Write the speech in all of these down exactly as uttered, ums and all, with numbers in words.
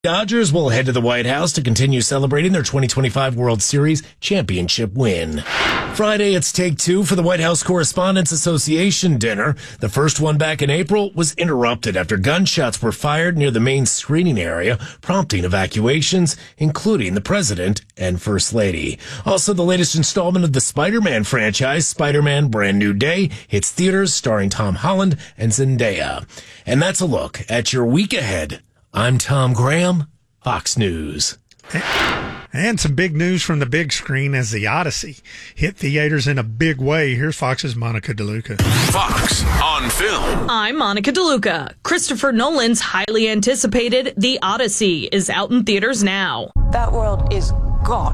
Dodgers will head to the White House to continue celebrating their twenty twenty-five World Series championship win. Friday, it's take two for the White House Correspondents Association dinner. The first one back in April was interrupted after gunshots were fired near the main screening area, prompting evacuations, including the president and first lady. Also, the latest installment of the Spider-Man franchise, Spider-Man Brand New Day, hits theaters starring Tom Holland and Zendaya. And that's a look at your week ahead. I'm Tom Graham, Fox News. And some big news from the big screen as The Odyssey hit theaters in a big way. Here's Fox's Monica DeLuca. Fox on Film. I'm Monica DeLuca. Christopher Nolan's highly anticipated The Odyssey is out in theaters now. That world is gone.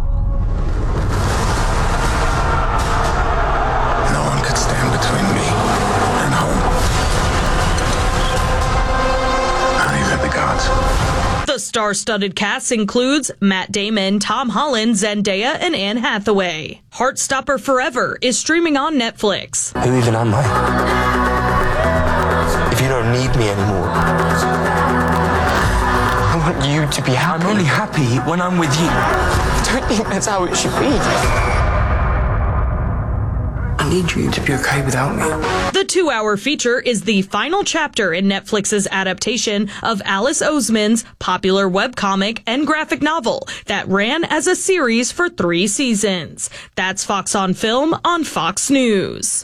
No one could stand between me and home. Not even the gods. The star-studded cast includes Matt Damon, Tom Holland, Zendaya, and Anne Hathaway. Heartstopper Forever is streaming on Netflix. Who even am I? If you don't need me anymore, I want you to be happy. I'm only happy when I'm with you. I don't think that's how it should be. I need you to be okay without me. The two-hour feature is the final chapter in Netflix's adaptation of Alice Oseman's popular webcomic and graphic novel that ran as a series for three seasons. That's Fox on Film on Fox News.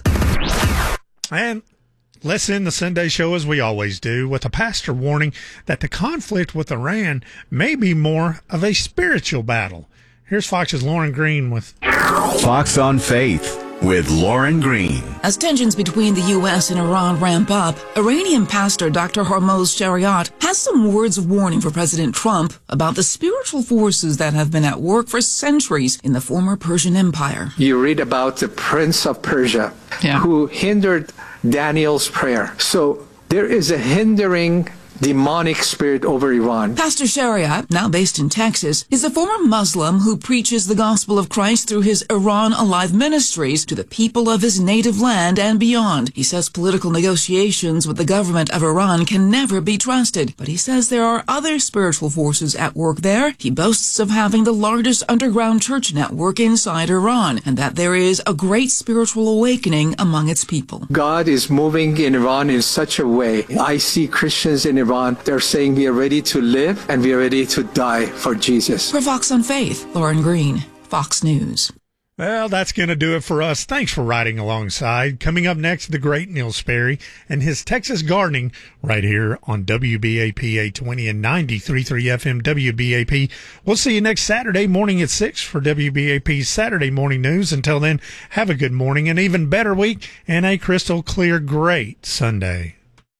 And let's end the Sunday show as we always do with a pastor warning that the conflict with Iran may be more of a spiritual battle. Here's Fox's Lauren Green with Fox on Faith with Lauren Green. As tensions between the U S and Iran ramp up, Iranian pastor Doctor Hormoz Shariat has some words of warning for President Trump about the spiritual forces that have been at work for centuries in the former Persian Empire. You read about the Prince of Persia yeah. who hindered Daniel's prayer. So there is a hindering demonic spirit over Iran. Pastor Shariat, now based in Texas, is a former Muslim who preaches the gospel of Christ through his Iran Alive ministries to the people of his native land and beyond. He says political negotiations with the government of Iran can never be trusted, but he says there are other spiritual forces at work there. He boasts of having the largest underground church network inside Iran, and that there is a great spiritual awakening among its people. God is moving in Iran in such a way. I see Christians in Iran. They're saying we are ready to live and we are ready to die for Jesus. For Fox on Faith, Lauren Green, Fox News. Well, that's going to do it for us. Thanks for riding alongside. Coming up next, the great Neil Sperry and his Texas Gardening right here on W B A P eight twenty and ninety-three point three F M W B A P. We'll see you next Saturday morning at six for W B A P's Saturday Morning News. Until then, have a good morning, an even better week, and a crystal clear great Sunday.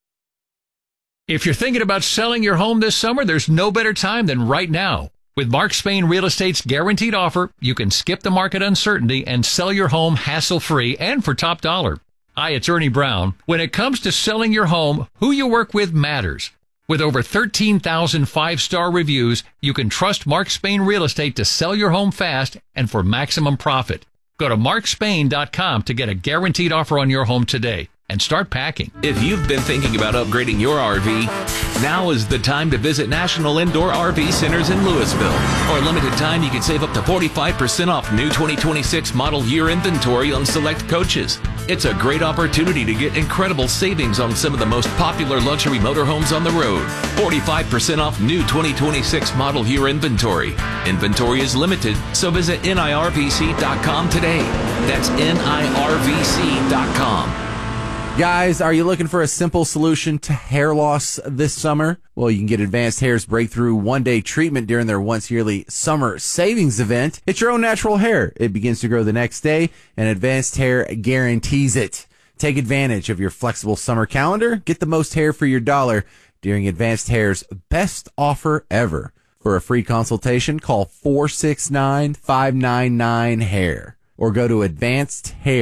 If you're thinking about selling your home this summer, there's no better time than right now. With Mark Spain Real Estate's guaranteed offer, you can skip the market uncertainty and sell your home hassle-free and for top dollar. Hi, it's Ernie Brown. When it comes to selling your home, who you work with matters. With over thirteen thousand five-star reviews, you can trust Mark Spain Real Estate to sell your home fast and for maximum profit. Go to mark spain dot com to get a guaranteed offer on your home today. And start packing. If you've been thinking about upgrading your R V, now is the time to visit National Indoor R V Centers in Louisville. For a limited time, you can save up to forty-five percent off new twenty twenty-six model year inventory on select coaches. It's a great opportunity to get incredible savings on some of the most popular luxury motorhomes on the road. forty-five percent off new twenty twenty-six model year inventory. Inventory is limited, so visit N I R V C dot com today. That's N I R V C dot com. Guys, are you looking for a simple solution to hair loss this summer? Well, you can get Advanced Hair's breakthrough one-day treatment during their once-yearly summer savings event. It's your own natural hair. It begins to grow the next day, and Advanced Hair guarantees it. Take advantage of your flexible summer calendar. Get the most hair for your dollar during Advanced Hair's best offer ever. For a free consultation, call four six nine, five nine nine, HAIR or go to advanced hair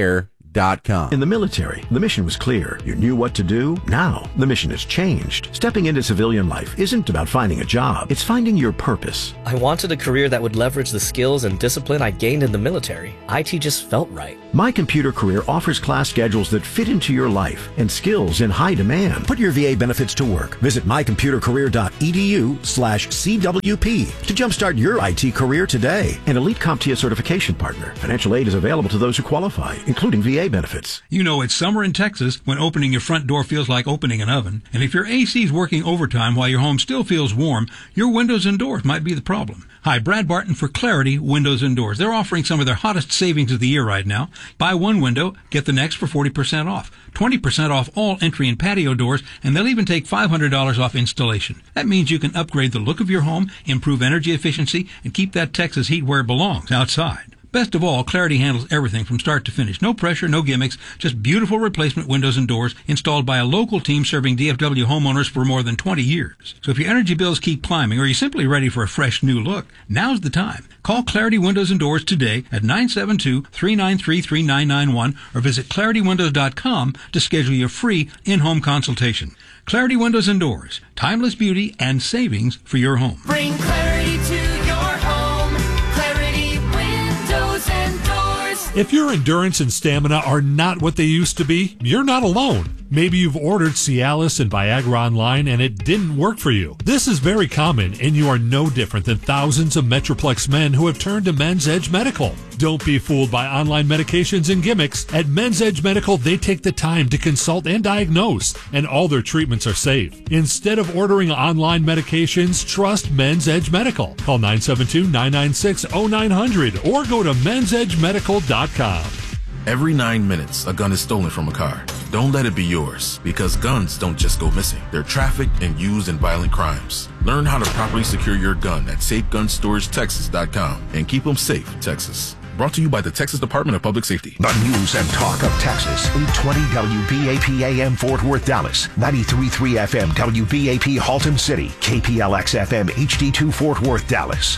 dot com. In the military, the mission was clear. You knew what to do. Now, the mission has changed. Stepping into civilian life isn't about finding a job. It's finding your purpose. I wanted a career that would leverage the skills and discipline I gained in the military. I T just felt right. My Computer Career offers class schedules that fit into your life and skills in high demand. Put your V A benefits to work. Visit my computer career dot e d u slash C W P to jumpstart your I T career today. An Elite CompTIA certification partner. Financial aid is available to those who qualify, including V A benefits. You know, it's summer in Texas when opening your front door feels like opening an oven. And if your A C's working overtime while your home still feels warm, your windows and doors might be the problem. Hi, Brad Barton for Clarity Windows and Doors. They're offering some of their hottest savings of the year right now. Buy one window, get the next for forty percent off. twenty percent off all entry and patio doors, and they'll even take five hundred dollars off installation. That means you can upgrade the look of your home, improve energy efficiency, and keep that Texas heat where it belongs, outside. Best of all, Clarity handles everything from start to finish. No pressure, no gimmicks, just beautiful replacement windows and doors installed by a local team serving D F W homeowners for more than twenty years. So if your energy bills keep climbing or you're simply ready for a fresh new look, now's the time. Call Clarity Windows and Doors today at nine seven two, three nine three, three nine nine one or visit clarity windows dot com to schedule your free in-home consultation. Clarity Windows and Doors, timeless beauty and savings for your home. Bring clarity to your home. Clarity Windows and Doors. If your endurance and stamina are not what they used to be, you're not alone. Maybe you've ordered Cialis and Viagra online and it didn't work for you. This is very common, and you are no different than thousands of Metroplex men who have turned to Men's Edge Medical. Don't be fooled by online medications and gimmicks. At Men's Edge Medical, they take the time to consult and diagnose, and all their treatments are safe. Instead of ordering online medications, trust Men's Edge Medical. Call nine seven two, nine nine six, zero nine zero zero or go to men's edge medical dot com. Every nine minutes, a gun is stolen from a car. Don't let it be yours, because guns don't just go missing. They're trafficked and used in violent crimes. Learn how to properly secure your gun at safe gun storage texas dot com and keep them safe, Texas. Brought to you by the Texas Department of Public Safety. The news and talk of Texas. eight twenty W B A P A M Fort Worth, Dallas. ninety-three point three F M W B A P Halton City. K P L X F M H D two Fort Worth, Dallas.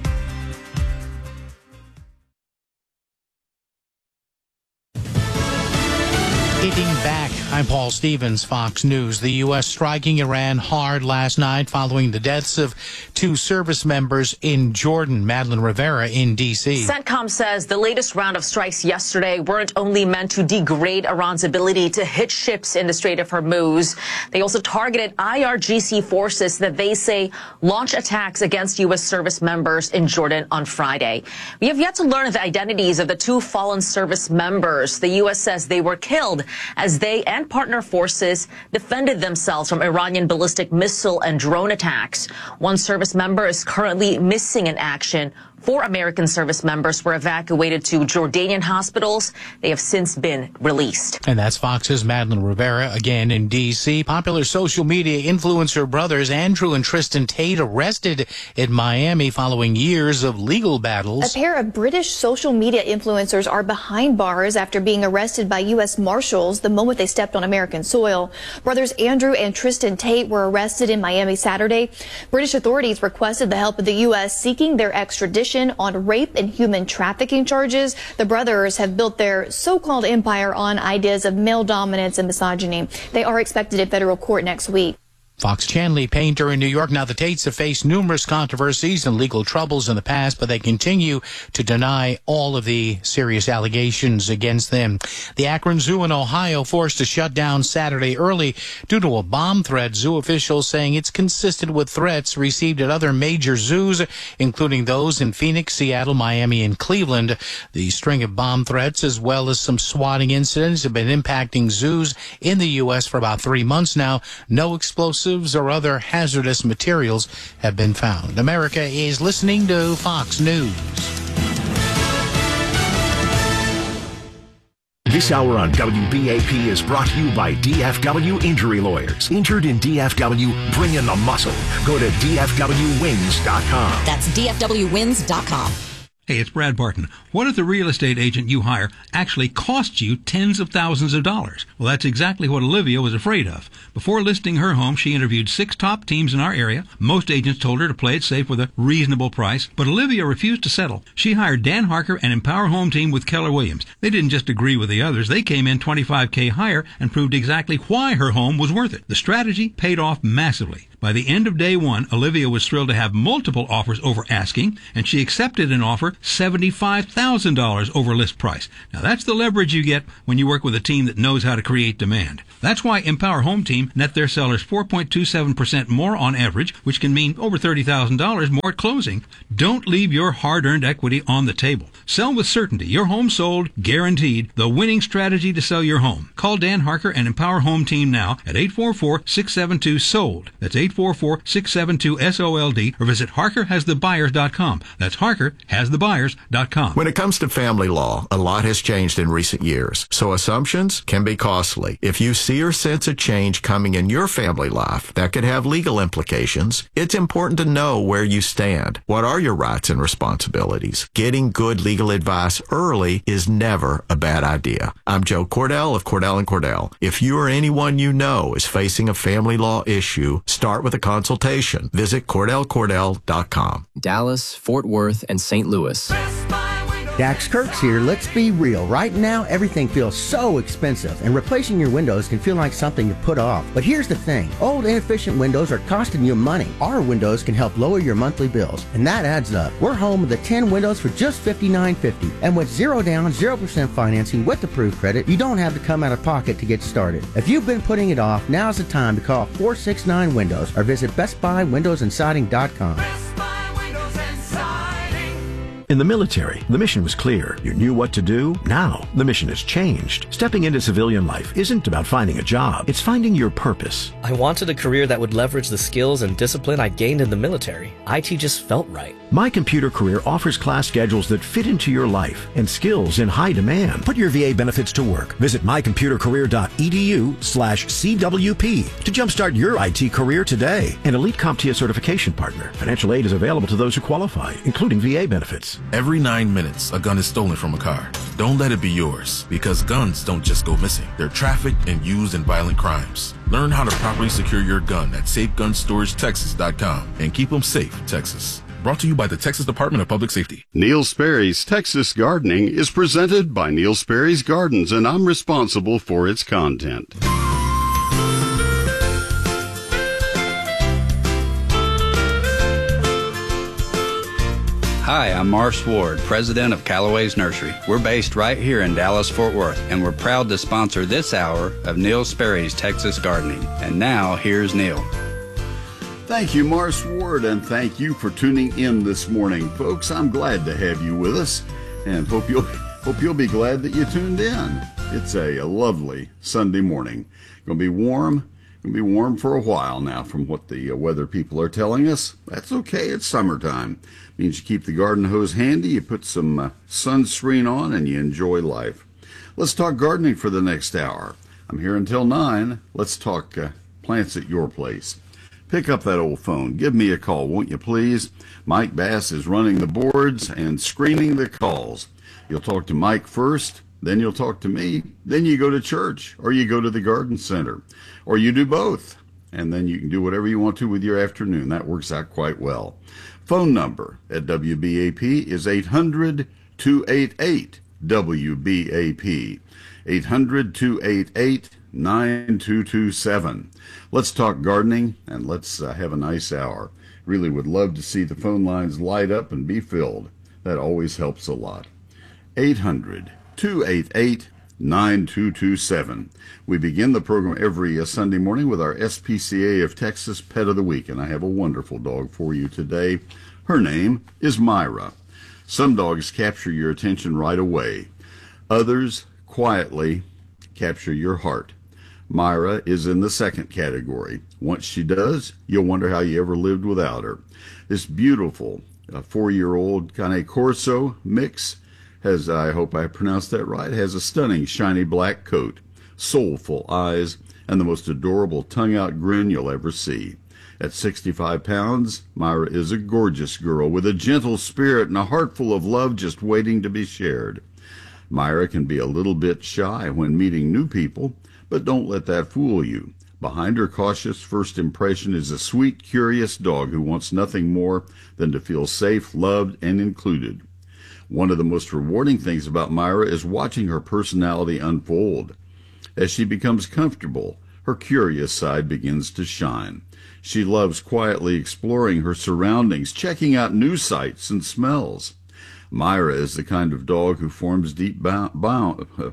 Hitting back, I'm Paul Stevens, Fox News. The U S striking Iran hard last night following the deaths of two service members in Jordan. Madeline Rivera in D C. CENTCOM says the latest round of strikes yesterday weren't only meant to degrade Iran's ability to hit ships in the Strait of Hormuz. They also targeted I R G C forces that they say launched attacks against U S service members in Jordan on Friday. We have yet to learn the identities of the two fallen service members. The U S says they were killed as they and partner forces defended themselves from Iranian ballistic missile and drone attacks. One service member is currently missing in action. Four American service members were evacuated to Jordanian hospitals. They have since been released. And that's Fox's Madeline Rivera again in D C. Popular social media influencer brothers Andrew and Tristan Tate arrested in Miami following years of legal battles. A pair of British social media influencers are behind bars after being arrested by U S Marshals the moment they stepped on American soil. Brothers Andrew and Tristan Tate were arrested in Miami Saturday. British authorities requested the help of the U S seeking their extradition on rape and human trafficking charges. The brothers have built their so-called empire on ideas of male dominance and misogyny. They are expected in federal court next week. Fox Chanley, painter in New York. Now, the Tates have faced numerous controversies and legal troubles in the past, but they continue to deny all of the serious allegations against them. The Akron Zoo in Ohio forced to shut down Saturday early due to a bomb threat. Zoo officials saying it's consistent with threats received at other major zoos, including those in Phoenix, Seattle, Miami, and Cleveland. The string of bomb threats, as well as some swatting incidents, have been impacting zoos in the U S for about three months now. No explosives or other hazardous materials have been found. America is listening to Fox News. This hour on W B A P is brought to you by D F W Injury Lawyers. Injured in D F W, bring in the muscle. Go to D F W wins dot com. That's D F W wins dot com. Hey, it's Brad Barton. What if the real estate agent you hire actually costs you tens of thousands of dollars? Well, that's exactly what Olivia was afraid of. Before listing her home, she interviewed six top teams in our area. Most agents told her to play it safe with a reasonable price, but Olivia refused to settle. She hired Dan Harker and Empower Home Team with Keller Williams. They didn't just agree with the others. They came in twenty-five thousand dollars higher and proved exactly why her home was worth it. The strategy paid off massively. By the end of day one, Olivia was thrilled to have multiple offers over asking, and she accepted an offer seventy-five thousand dollars over list price. Now that's the leverage you get when you work with a team that knows how to create demand. That's why Empower Home Team net their sellers four point two seven percent more on average, which can mean over thirty thousand dollars more at closing. Don't leave your hard-earned equity on the table. Sell with certainty. Your home sold, guaranteed. The winning strategy to sell your home. Call Dan Harker and Empower Home Team now at eight four four, six seven two, SOLD. That's eight four four, six seven two, S O L D, or visit harker has the buyers dot com. That's harker has the buyers dot com. When it comes to family law, a lot has changed in recent years, so assumptions can be costly. If you see or sense a change coming in your family life that could have legal implications, it's important to know where you stand. What are your rights and responsibilities? Getting good legal advice early is never a bad idea. I'm Joe Cordell of Cordell and Cordell. If you or anyone you know is facing a family law issue, start with a consultation. Visit cordell cordell dot com. Dallas, Fort Worth, and Saint Louis. Dax Kirk's here. Let's be real. Right now, everything feels so expensive, and replacing your windows can feel like something you put off. But here's the thing. Old, inefficient windows are costing you money. Our windows can help lower your monthly bills, and that adds up. We're home with the ten windows for just fifty-nine fifty, and with zero down, zero percent financing with approved credit, you don't have to come out of pocket to get started. If you've been putting it off, now's the time to call four six nine windows or visit best buy windows and siding dot com. In the military, the mission was clear. You knew what to do. Now, the mission has changed. Stepping into civilian life isn't about finding a job. It's finding your purpose. I wanted a career that would leverage the skills and discipline I gained in the military. I T just felt right. My Computer Career offers class schedules that fit into your life and skills in high demand. Put your V A benefits to work. Visit my computer career dot e d u slash C W P to jumpstart your I T career today. An Elite CompTIA certification partner. Financial aid is available to those who qualify, including V A benefits. Every nine minutes, a gun is stolen from a car. Don't let it be yours, because guns don't just go missing. They're trafficked and used in violent crimes. Learn how to properly secure your gun at safe gun storage texas dot com and keep them safe, Texas. Brought to you by the Texas Department of Public Safety. Neil Sperry's Texas Gardening is presented by Neil Sperry's Gardens, and I'm responsible for its content. Hi, I'm Marsh Ward, president of Callaway's Nursery. We're based right here in Dallas, Fort Worth, and we're proud to sponsor this hour of Neil Sperry's Texas Gardening. And now, here's Neil. Thank you, Marsh Ward, and thank you for tuning in this morning. Folks, I'm glad to have you with us, and hope you'll, hope you'll be glad that you tuned in. It's a, a lovely Sunday morning. Going to be warm. Going to be warm for a while now from what the uh, weather people are telling us. That's okay. It's summertime. Means you keep the garden hose handy, you put some uh, sunscreen on, and you enjoy life. Let's talk gardening for the next hour. I'm here until nine. Let's talk uh, plants at your place. Pick up that old phone. Give me a call, won't you please? Mike Bass is running the boards and screening the calls. You'll talk to Mike first, then you'll talk to me, then you go to church, or you go to the garden center, or you do both, and then you can do whatever you want to with your afternoon. That works out quite well. Phone number at W B A P is eight hundred, two eight eight, W B A P, eight hundred, two eight eight, nine two two seven. Let's talk gardening, and let's uh, have a nice hour. Really would love to see the phone lines light up and be filled. That always helps a lot. eight hundred, two eight eight, nine two two seven. We begin the program every uh, Sunday morning with our S P C A of Texas Pet of the Week, and I have a wonderful dog for you today. Her name is Myra. Some dogs capture your attention right away. Others quietly capture your heart. Myra is in the second category. Once she does, you'll wonder how you ever lived without her. This beautiful uh, four-year-old Cane Corso mix has, I hope I pronounced that right, has a stunning shiny black coat, soulful eyes, and the most adorable tongue-out grin you'll ever see. At sixty-five pounds, Myra is a gorgeous girl with a gentle spirit and a heart full of love just waiting to be shared. Myra can be a little bit shy when meeting new people, but don't let that fool you. Behind her cautious first impression is a sweet, curious dog who wants nothing more than to feel safe, loved, and included. One of the most rewarding things about Myra is watching her personality unfold. As she becomes comfortable, her curious side begins to shine. She loves quietly exploring her surroundings, checking out new sights and smells. Myra is the kind of dog who forms deep bound, bound, uh,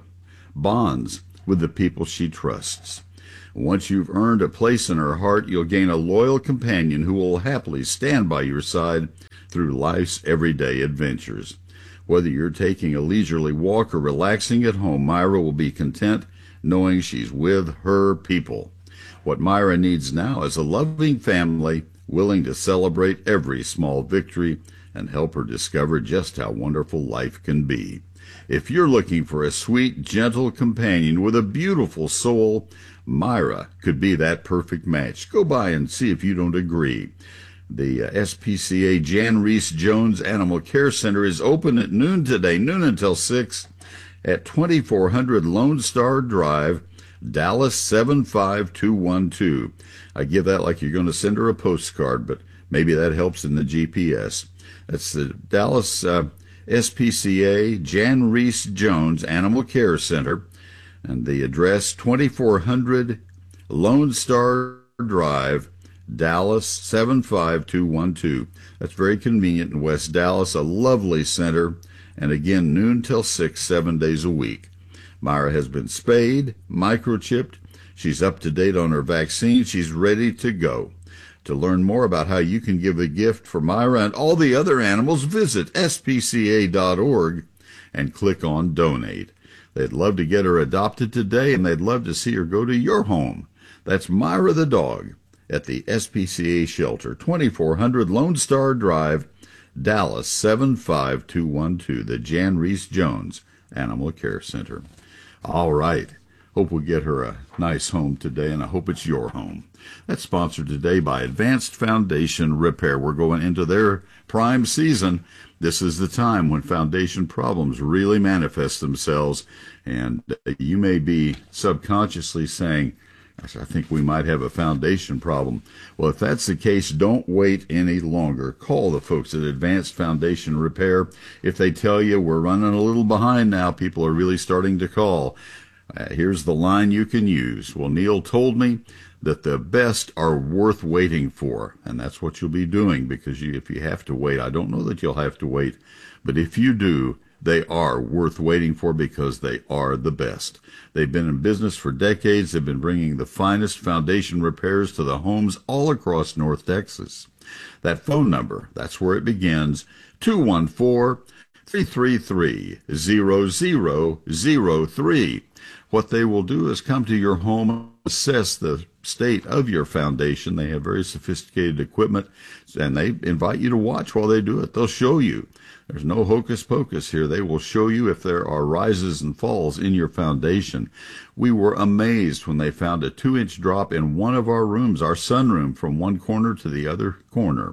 bonds with the people she trusts. Once you've earned a place in her heart, you'll gain a loyal companion who will happily stand by your side through life's everyday adventures. Whether you're taking a leisurely walk or relaxing at home, Myra will be content knowing she's with her people. What Myra needs now is a loving family willing to celebrate every small victory and help her discover just how wonderful life can be. If you're looking for a sweet, gentle companion with a beautiful soul, Myra could be that perfect match. Go by and see if you don't agree. The uh, S P C A Jan Reese Jones Animal Care Center is open at noon today, noon until six, at twenty-four hundred Lone Star Drive, Dallas seven five two one two. I give that like you're going to send her a postcard, but maybe that helps in the G P S. That's the Dallas uh, S P C A Jan Reese Jones Animal Care Center, and the address twenty-four hundred Lone Star Drive, Dallas seven five two one two. That's very convenient in West Dallas, a lovely center, and again, noon till six, seven days a week. Myra has been spayed, microchipped. She's up to date on her vaccine. She's ready to go. To learn more about how you can give a gift for Myra and all the other animals, visit S P C A dot org and click on Donate. They'd love to get her adopted today, and they'd love to see her go to your home. That's Myra the dog at the S P C A shelter, twenty-four hundred Lone Star Drive, Dallas seven five two one two, the Jan Reese Jones Animal Care Center. All right. Hope we get her a nice home today, and I hope it's your home. That's sponsored today by Advanced Foundation Repair. We're going into their prime season. This is the time when foundation problems really manifest themselves, and you may be subconsciously saying, I think we might have a foundation problem. Well, if that's the case, don't wait any longer. Call the folks at Advanced Foundation Repair. If they tell you we're running a little behind now, people are really starting to call. Uh, here's the line you can use. Well, Neil told me that the best are worth waiting for, and that's what you'll be doing, because you, if you have to wait, I don't know that you'll have to wait, but if you do, they are worth waiting for because they are the best. They've been in business for decades. They've been bringing the finest foundation repairs to the homes all across North Texas. That phone number, that's where it begins, two one four, three three three, zero zero zero three. What they will do is come to your home, assess the state of your foundation. They have very sophisticated equipment, and they invite you to watch while they do it. They'll show you. There's no hocus pocus here. They will show you if there are rises and falls in your foundation. We were amazed when they found a two-inch drop in one of our rooms, our sunroom, from one corner to the other corner.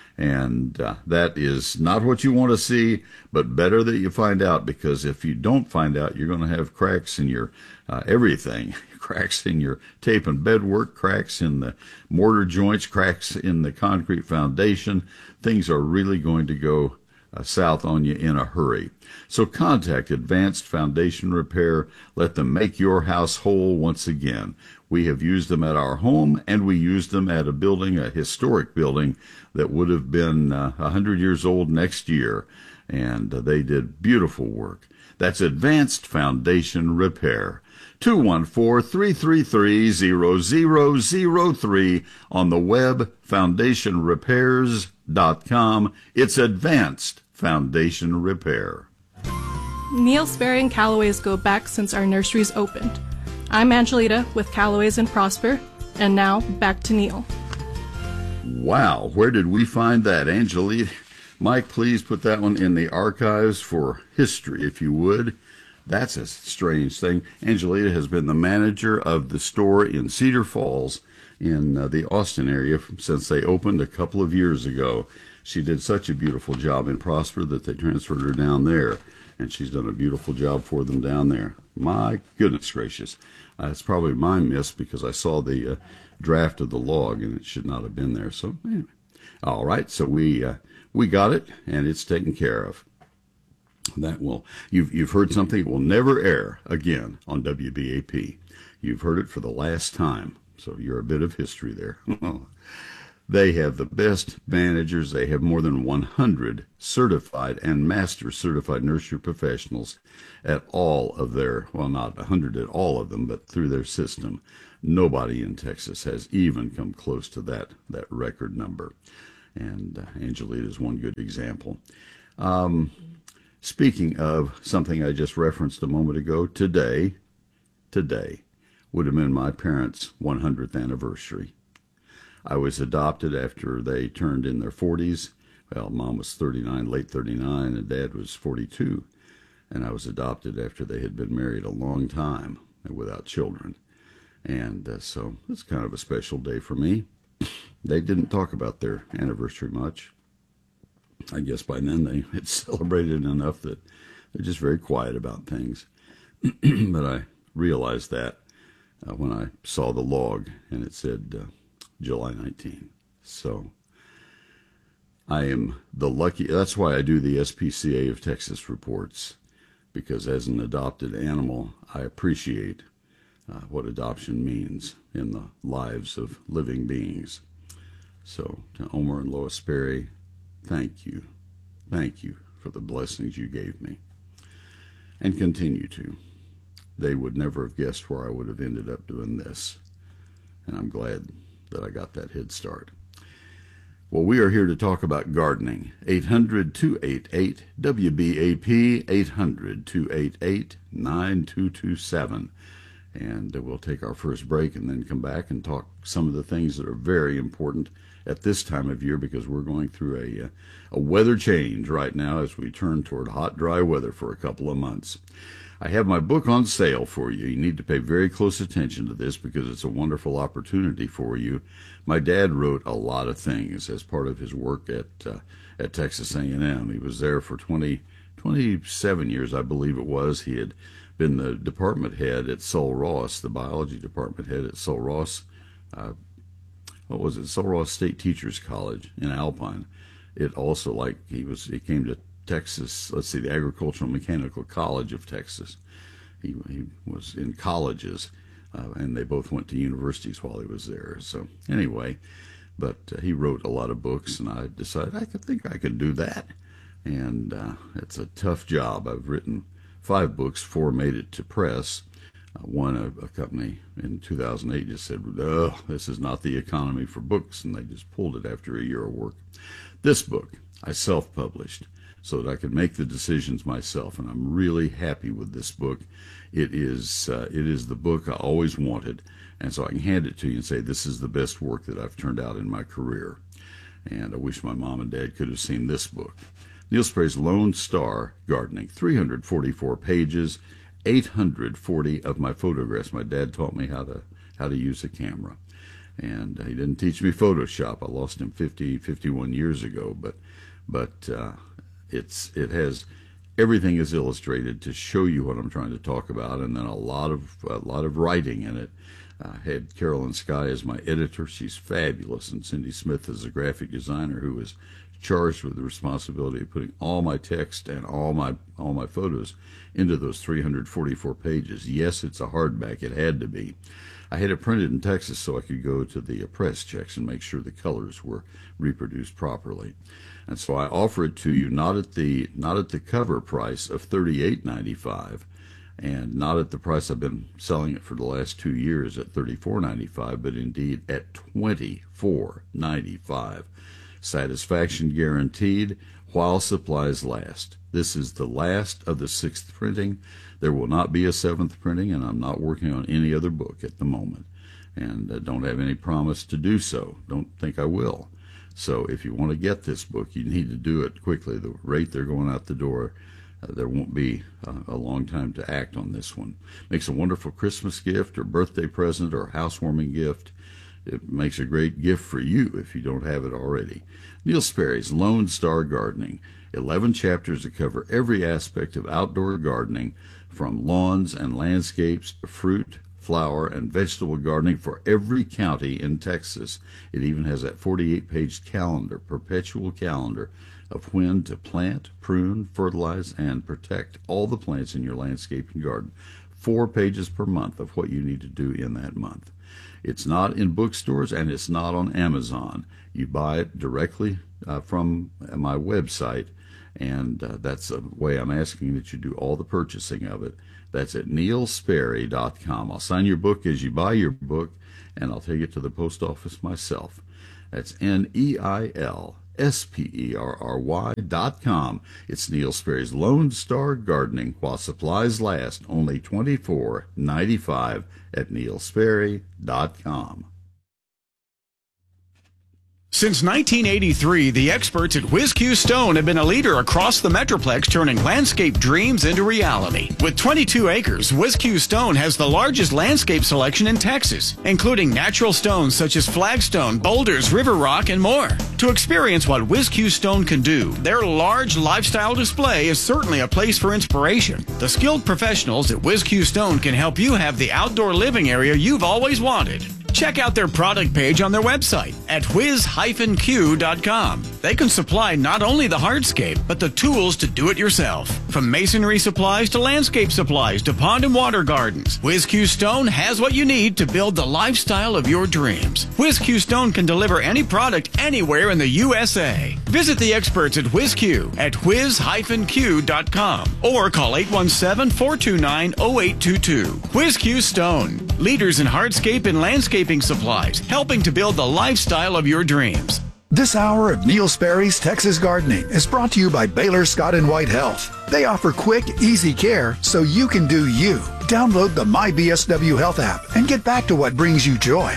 And uh, that is not what you want to see, but better that you find out, because if you don't find out, you're going to have cracks in your uh, everything. Cracks in your tape and bedwork, cracks in the mortar joints, cracks in the concrete foundation. Things are really going to go uh, south on you in a hurry. So contact Advanced Foundation Repair. Let them make your house whole once again. We have used them at our home, and we used them at a building, a historic building that would have been uh, one hundred years old next year, and uh, they did beautiful work. That's Advanced Foundation Repair. two one four, three three three, zero zero zero three on the web, foundation repairs dot com. It's Advanced Foundation Repair. Neil Sperry and Callaway's go back since our nurseries opened. I'm Angelita with Callaway's and Prosper, and now back to Neil. Wow, where did we find that, Angelita? Mike, please put that one in the archives for history, if you would. That's a strange thing. Angelita has been the manager of the store in Cedar Falls in uh, the Austin area since they opened a couple of years ago. She did such a beautiful job in Prosper that they transferred her down there, and she's done a beautiful job for them down there. My goodness gracious. Uh, it's probably my miss because I saw the uh, draft of the log, and it should not have been there. So anyway. All right, so we uh, we got it, and it's taken care of. That will you've you've heard something that will never air again on W B A P. You've heard it for the last time, so you're a bit of history there. They have the best managers. They have more than one hundred certified and master certified nursery professionals at all of their, well, not one hundred at all of them, but through their system. Nobody in Texas has even come close to that that record number. And uh, Angelita is one good example. Um, speaking of something I just referenced a moment ago, today, today would have been my parents' one hundredth anniversary. I was adopted after they turned in their forties. Well, Mom was thirty-nine, late thirty-nine, and Dad was forty-two. And I was adopted after they had been married a long time without children. And uh, so it's kind of a special day for me. They didn't talk about their anniversary much. I guess by then they had celebrated enough that they're just very quiet about things. But I realized that uh, when I saw the log and it said uh, July nineteenth. So I am the lucky, that's why I do the S P C A of Texas reports, because as an adopted animal, I appreciate uh, what adoption means in the lives of living beings. So to Omer and Lois Sperry, thank you. Thank you for the blessings you gave me and continue to. They would never have guessed where I would have ended up doing this. And I'm glad that I got that head start. Well, we are here to talk about gardening. eight hundred, two eight eight, W B A P, eight hundred, two eight eight, nine two two seven. And we'll take our first break and then come back and talk some of the things that are very important at this time of year, because we're going through a, a weather change right now as we turn toward hot, dry weather for a couple of months. I have my book on sale for you. You need to pay very close attention to this because it's a wonderful opportunity for you. My dad wrote a lot of things as part of his work at uh, at Texas A and M. He was there for twenty, twenty-seven years, I believe it was. He had been the department head at Sul Ross, the biology department head at Sul Ross. Uh, what was it? Sul Ross State Teachers College in Alpine. It also, like, he was, he came to Texas, let's see, the Agricultural Mechanical College of Texas. He, he was in colleges, uh, and they both went to universities while he was there. So anyway, but uh, he wrote a lot of books, and I decided I could think I could do that. And uh, it's a tough job. I've written five books, four made it to press. Uh, one, a, a company in two thousand eight just said, oh, this is not the economy for books, and they just pulled it after a year of work. This book I self-published so that I could make the decisions myself, and I'm really happy with this book. It is uh, it is the book I always wanted, and so I can hand it to you and say this is the best work that I've turned out in my career. And I wish my mom and dad could have seen this book. Neil Sperry's Lone Star Gardening, three hundred forty-four pages, eight hundred forty of my photographs. My dad taught me how to how to use a camera, and he didn't teach me Photoshop. I lost him fifty, fifty-one years ago, but but uh, it's it has everything is illustrated to show you what I'm trying to talk about, and then a lot of a lot of writing in it. I had Carolyn Sky as my editor. She's fabulous, and Cindy Smith is a graphic designer who is charged with the responsibility of putting all my text and all my all my photos into those three hundred forty-four pages. Yes, it's a hardback. It had to be. I had it printed in Texas so I could go to the press checks and make sure the colors were reproduced properly. And so I offer it to you not at the not at the cover price of thirty-eight ninety-five, and not at the price I've been selling it for the last two years at thirty-four ninety-five, but indeed at twenty-four ninety-five. Satisfaction guaranteed while supplies last. This is the last of the sixth printing. There will not be a seventh printing, and I'm not working on any other book at the moment, and uh, don't have any promise to do so. Don't think I will. So if you want to get this book, you need to do it quickly. The rate they're going out the door, uh, there won't be uh, a long time to act on this one. Makes a wonderful Christmas gift or birthday present or housewarming gift It makes a great gift for you if you don't have it already. Neil Sperry's Lone Star Gardening. eleven chapters that cover every aspect of outdoor gardening, from lawns and landscapes to fruit, flower, and vegetable gardening for every county in Texas. It even has that forty-eight page calendar, perpetual calendar, of when to plant, prune, fertilize, and protect all the plants in your landscaping garden. Four pages per month of what you need to do in that month. It's not in bookstores, and it's not on Amazon. You buy it directly uh, from my website, and uh, that's the way I'm asking that you do all the purchasing of it. That's at neil sperry dot com. I'll sign your book as you buy your book, and I'll take it to the post office myself. That's N E I L S P E R R Y dot com. It's Neil Sperry's Lone Star Gardening while supplies last. Only twenty-four ninety-five at neil sperry dot com. Since nineteen eighty-three, the experts at WhizQ Stone have been a leader across the Metroplex, turning landscape dreams into reality. With twenty-two acres, WhizQ Stone has the largest landscape selection in Texas, including natural stones such as flagstone, boulders, river rock, and more. To experience what WhizQ Stone can do, their large lifestyle display is certainly a place for inspiration. The skilled professionals at WhizQ Stone can help you have the outdoor living area you've always wanted. Check out their product page on their website at whiz dash q dot com. They can supply not only the hardscape, but the tools to do it yourself. From masonry supplies to landscape supplies to pond and water gardens, WhizQ Stone has what you need to build the lifestyle of your dreams. WhizQ Stone can deliver any product anywhere in the U S A. Visit the experts at WhizQ at whiz dash q dot com or call eight one seven, four two nine, zero eight two two. WhizQ Stone, leaders in hardscape and landscape supplies, helping to build the lifestyle of your dreams. This hour of Neil Sperry's Texas Gardening is brought to you by Baylor Scott and White Health. They offer quick, easy care so you can do you. Download the My B S W Health app and get back to what brings you joy.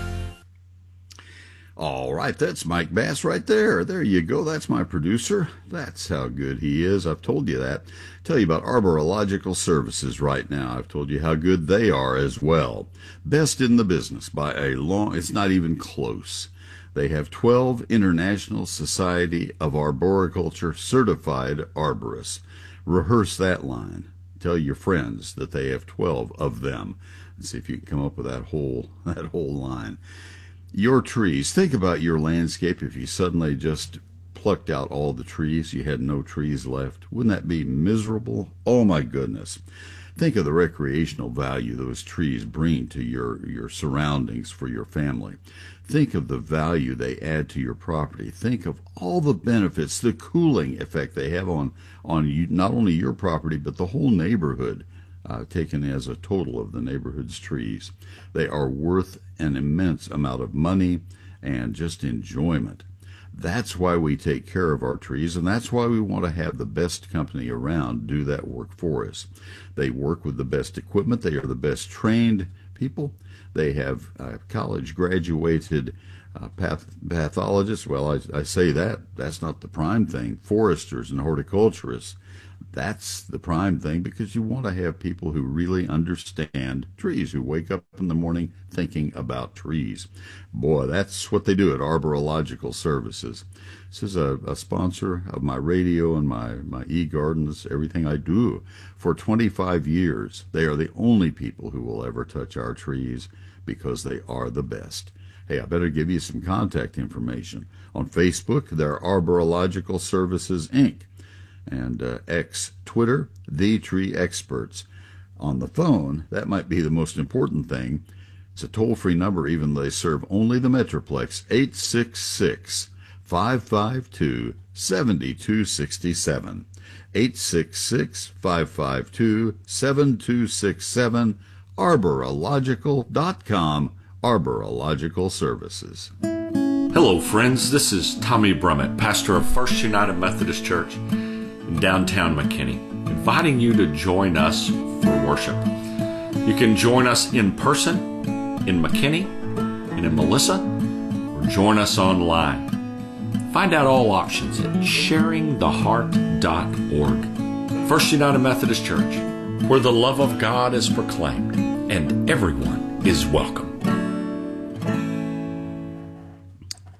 All right, that's Mike Bass right there. There you go. That's my producer. That's how good he is. I've told you that. Tell you about Arborological Services right now. I've told you how good they are as well. Best in the business by a long, it's not even close. They have twelve International Society of Arboriculture certified arborists. Rehearse that line. Tell your friends that they have twelve of them. And see if you can come up with that whole, that whole line. Your trees. Think about your landscape if you suddenly just plucked out all the trees. You had no trees left. Wouldn't that be miserable? Oh, my goodness. Think of the recreational value those trees bring to your, your surroundings for your family. Think of the value they add to your property. Think of all the benefits, the cooling effect they have on, on you, not only your property, but the whole neighborhood. Uh, taken as a total of the neighborhood's trees. They are worth an immense amount of money and just enjoyment. That's why we take care of our trees, and that's why we want to have the best company around do that work for us. They work with the best equipment. They are the best trained people. They have uh, college-graduated uh, path- pathologists. Well, I, I say that. That's not the prime thing. Foresters and horticulturists. That's the prime thing, because you want to have people who really understand trees, who wake up in the morning thinking about trees. Boy, that's what they do at Arborological Services. This is a, a sponsor of my radio and my, my e-gardens, everything I do. For twenty-five years, they are the only people who will ever touch our trees because they are the best. Hey, I better give you some contact information. On Facebook, they're Arborological Services, Incorporated. And uh, X, Twitter, The Tree Experts. On the phone, that might be the most important thing. It's a toll-free number, even though they serve only the Metroplex, eight six six, five five two, seven two six seven. eight six six, five five two, seven two six seven, arborological dot com, Arborological Services. Hello, friends. This is Tommy Brummett, pastor of First United Methodist Church in downtown McKinney, inviting you to join us for worship. You can join us in person in McKinney and in Melissa, or join us online. Find out all options at sharing the heart dot org. First United Methodist Church, where the love of God is proclaimed and everyone is welcome.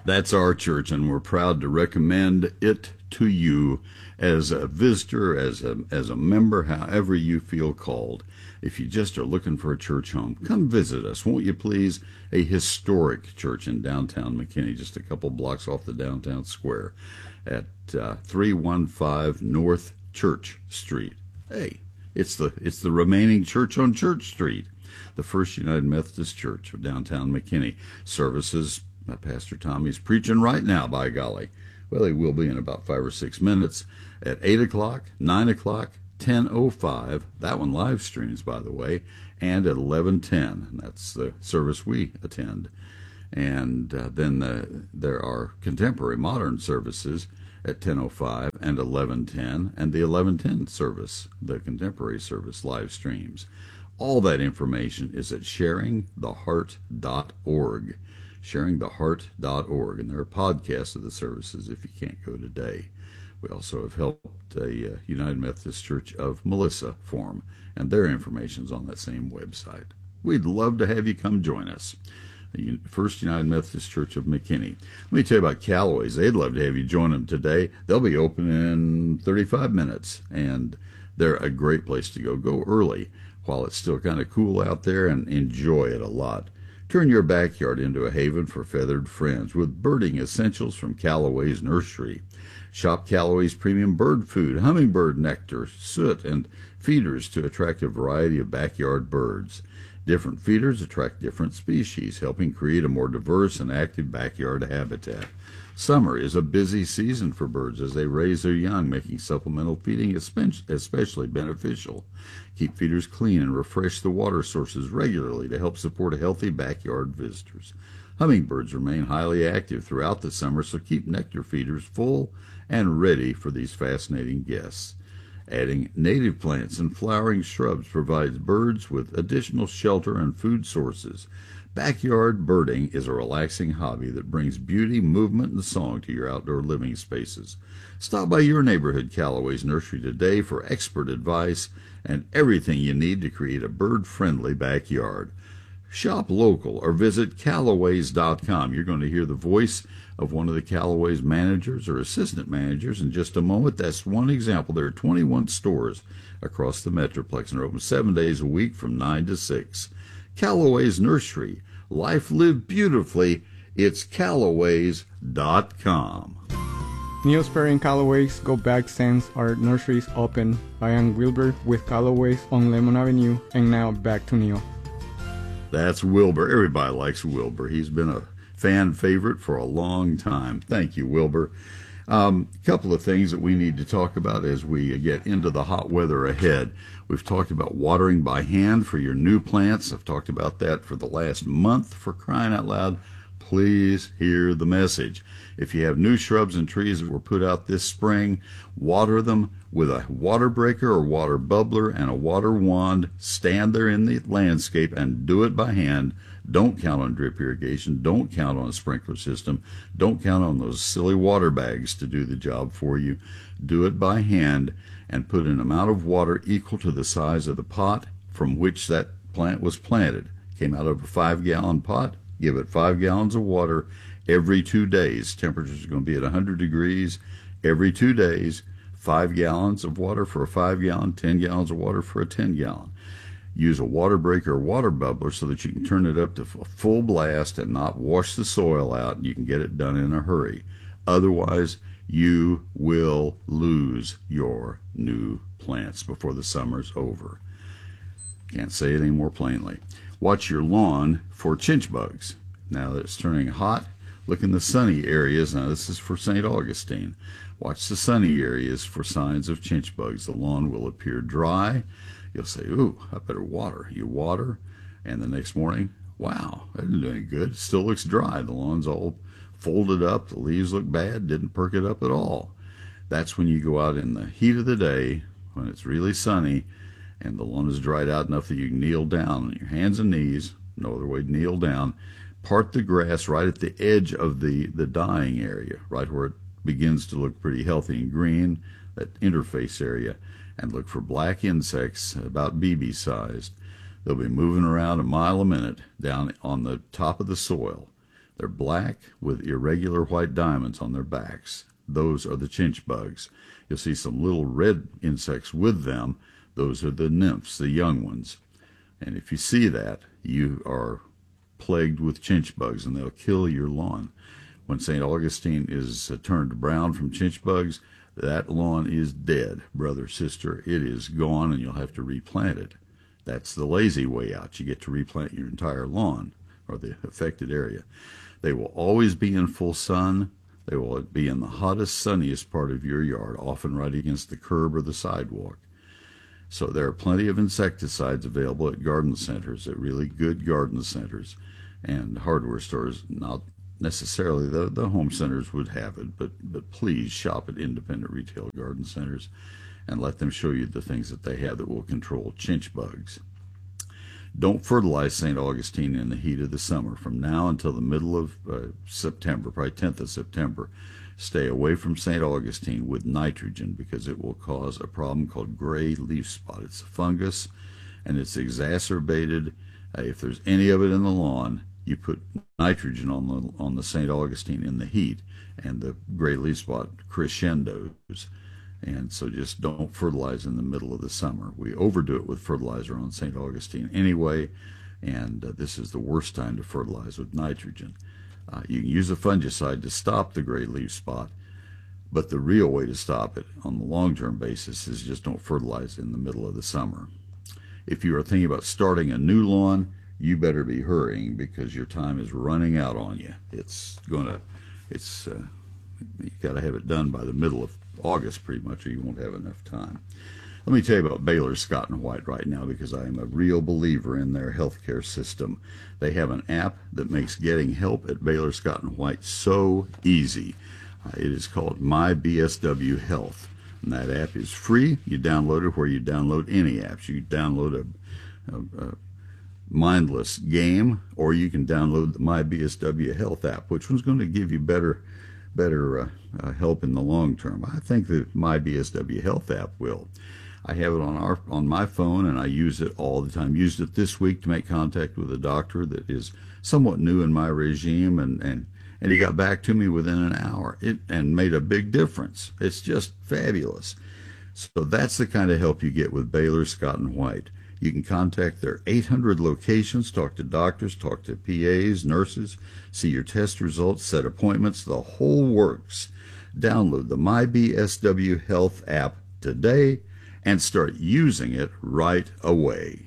That's our church, and we're proud to recommend it to you as a visitor, as a, as a member, however you feel called. If you just are looking for a church home, come visit us, won't you please? A historic church in downtown McKinney, just a couple blocks off the downtown square at uh, three one five North Church Street. Hey, it's the it's the remaining church on Church Street, the First United Methodist Church of downtown McKinney. Services, uh, Pastor Tommy's preaching right now, by golly. Well, he will be in about five or six minutes at eight o'clock, nine o'clock, ten oh five. That one live streams, by the way, and at eleven ten. That's the service we attend. And uh, then the, there are contemporary modern services at ten oh five and eleven ten, and the eleven ten service, the contemporary service, live streams. All that information is at sharing the heart dot org, sharing the heart dot org, and there are podcasts of the services if you can't go today. We also have helped a uh, United Methodist Church of Melissa form, and their information's on that same website. We'd love to have you come join us. The First United Methodist Church of McKinney. Let me tell you about Callaway's. They'd love to have you join them today. They'll be open in thirty-five minutes, and they're a great place to go. Go early while it's still kind of cool out there and enjoy it a lot. Turn your backyard into a haven for feathered friends with birding essentials from Callaway's Nursery. Shop Callaway's premium bird food, hummingbird nectar, soot, and feeders to attract a variety of backyard birds. Different feeders attract different species, helping create a more diverse and active backyard habitat. Summer is a busy season for birds as they raise their young, making supplemental feeding especially beneficial. Keep feeders clean and refresh the water sources regularly to help support healthy backyard visitors. Hummingbirds remain highly active throughout the summer, so keep nectar feeders full and ready for these fascinating guests. Adding native plants and flowering shrubs provides birds with additional shelter and food sources. Backyard birding is a relaxing hobby that brings beauty, movement, and song to your outdoor living spaces. Stop by your neighborhood Callaway's Nursery today for expert advice and everything you need to create a bird-friendly backyard. Shop local or visit Callaways dot com. You're going to hear the voice of one of the Callaway's managers or assistant managers in just a moment. That's one example. There are twenty-one stores across the Metroplex, and they're open seven days a week from nine to six. Callaway's Nursery. Life lived beautifully. It's Callaways dot com. Neil Sperry and Callaway's Go Back since our nurseries open. I am Wilbur with Callaway's on Lemon Avenue, and now back to Neil. That's Wilbur. Everybody likes Wilbur. He's been a fan favorite for a long time. Thank you, Wilbur. A um, couple of things that we need to talk about as we get into the hot weather ahead. We've talked about watering by hand for your new plants. I've talked about that for the last month. For crying out loud, please hear the message. If you have new shrubs and trees that were put out this spring, water them with a water breaker or water bubbler and a water wand. Stand there in the landscape and do it by hand. Don't count on drip irrigation. Don't count on a sprinkler system. Don't count on those silly water bags to do the job for you. Do it by hand and put an amount of water equal to the size of the pot from which that plant was planted. Came out of a five-gallon pot. Give it five gallons of water every two days. Temperatures are going to be at one hundred degrees every two days. Five gallons of water for a five-gallon, ten gallons of water for a ten-gallon. Use a water breaker or water bubbler so that you can turn it up to full blast and not wash the soil out, and you can get it done in a hurry. Otherwise, you will lose your new plants before the summer's over. Can't say it any more plainly. Watch your lawn for chinch bugs. Now that it's turning hot, look in the sunny areas. Now this is for Saint Augustine. Watch the sunny areas for signs of chinch bugs. The lawn will appear dry. You'll say, ooh, I better water. You water, and the next morning, wow, that didn't do any good. It still looks dry. The lawn's all folded up. The leaves look bad. Didn't perk it up at all. That's when you go out in the heat of the day, when it's really sunny, and the lawn is dried out enough that you can kneel down on your hands and knees, no other way to kneel down, part the grass right at the edge of the, the dying area, right where it begins to look pretty healthy and green, that interface area, and look for black insects about B B sized. They'll be moving around a mile a minute down on the top of the soil. They're black with irregular white diamonds on their backs. Those are the chinch bugs. You'll see some little red insects with them. Those are the nymphs, the young ones. And if you see that, you are plagued with chinch bugs, and they'll kill your lawn. When Saint Augustine is uh, turned brown from chinch bugs, that lawn is dead, brother, sister. It is gone, and you'll have to replant it. That's the lazy way out. You get to replant your entire lawn or the affected area. They will always be in full sun. They will be in the hottest, sunniest part of your yard, often right against the curb or the sidewalk. So there are plenty of insecticides available at garden centers, at really good garden centers, and hardware stores. Not necessarily the, the home centers would have it, but, but please shop at independent retail garden centers and let them show you the things that they have that will control chinch bugs. Don't fertilize Saint Augustine in the heat of the summer. From now until the middle of uh, September, probably tenth of September, stay away from Saint Augustine with nitrogen because it will cause a problem called gray leaf spot. It's a fungus, and it's exacerbated. Uh, if there's any of it in the lawn, you put nitrogen on the on the Saint Augustine in the heat, and the gray leaf spot crescendos. And so just don't fertilize in the middle of the summer. We overdo it with fertilizer on Saint Augustine anyway, and uh, this is the worst time to fertilize with nitrogen. Uh, you can use a fungicide to stop the gray leaf spot, but the real way to stop it on the long-term basis is just don't fertilize in the middle of the summer. If you are thinking about starting a new lawn, you better be hurrying because your time is running out on you. It's gonna, it's, uh, you got to have it done by the middle of August pretty much, or you won't have enough time. Let me tell you about Baylor Scott and White right now because I am a real believer in their healthcare system. They have an app that makes getting help at Baylor Scott and White so easy. Uh, it is called My B S W Health, and that app is free. You download it where you download any apps. You download a, a, a mindless game, or you can download the My B S W Health app. Which one's going to give you better better uh, uh, help in the long term? I think the My B S W Health app will. I have it on our on my phone, and I use it all the time. Used it this week to make contact with a doctor that is somewhat new in my regime, and, and, and he got back to me within an hour it and made a big difference. It's just fabulous. So that's the kind of help you get with Baylor Scott and White. You can contact their eight hundred locations, talk to doctors, talk to P As, nurses, see your test results, set appointments, the whole works. Download the My B S W Health app today and start using it right away.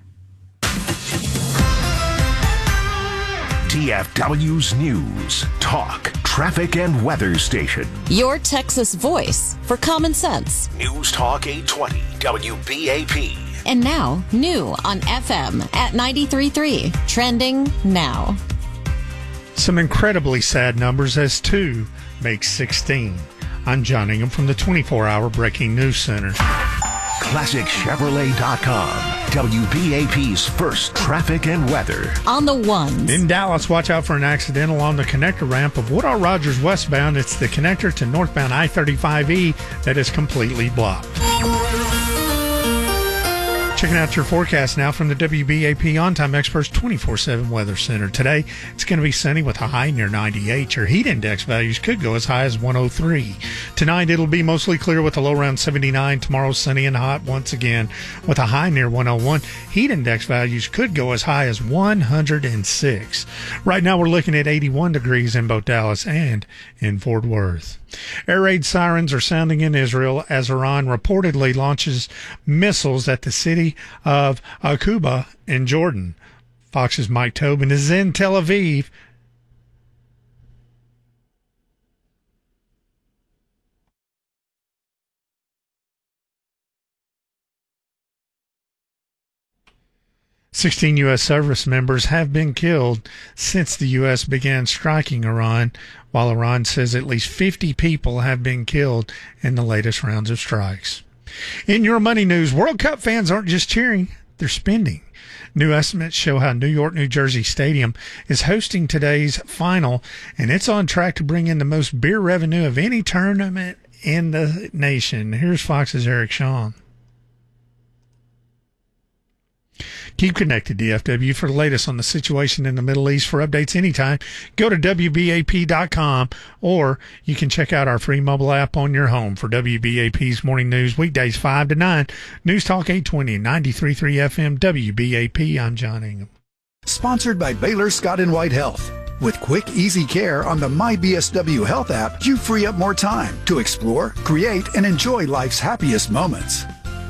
T F W's News, Talk, Traffic and Weather Station. Your Texas voice for common sense. News Talk eight twenty W B A P. And now, new on F M at ninety-three point three. Trending now. Some incredibly sad numbers as two makes sixteen. I'm John Ingham from the twenty-four hour Breaking News Center. Classic Chevrolet dot com. W B A P's first traffic and weather. On the ones. In Dallas, watch out for an accidental on the connector ramp of Woodall Rogers westbound. It's the connector to northbound I thirty-five E that is completely blocked. Checking out your forecast now from the W B A P On Time Experts twenty-four seven Weather Center. Today, it's going to be sunny with a high near ninety-eight. Your heat index values could go as high as one oh three. Tonight, it'll be mostly clear with a low around seventy-nine. Tomorrow, sunny and hot once again with a high near one oh one. Heat index values could go as high as one hundred six. Right now, we're looking at eighty-one degrees in both Dallas and in Fort Worth. Air raid sirens are sounding in Israel as Iran reportedly launches missiles at the city of Aqaba in Jordan. Fox's Mike Tobin is in Tel Aviv. sixteen U S service members have been killed since the U S began striking Iran, while Iran says at least fifty people have been killed in the latest rounds of strikes. In your money news, World Cup fans aren't just cheering, they're spending. New estimates show how New York, New Jersey Stadium is hosting today's final, and it's on track to bring in the most beer revenue of any tournament in the nation. Here's Fox's Eric Shawn. Keep connected, D F W, for the latest on the situation in the Middle East. For updates anytime, go to W B A P dot com, or you can check out our free mobile app on your home for W B A P's Morning News, weekdays five to nine. News Talk eight twenty, ninety-three point three F M, W B A P. I'm John Ingham. Sponsored by Baylor Scott and White Health. With quick, easy care on the My B S W Health app, you free up more time to explore, create, and enjoy life's happiest moments.